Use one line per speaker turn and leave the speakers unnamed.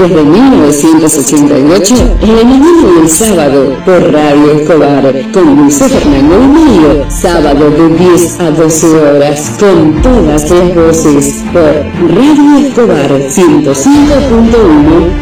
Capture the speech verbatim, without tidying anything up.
desde mil novecientos ochenta y ocho, en la mañana y el sábado, por Radio Escobar, con Luis Fernando Mayo, sábado de diez a doce horas, con todas las voces, por Radio Escobar ciento cinco punto uno.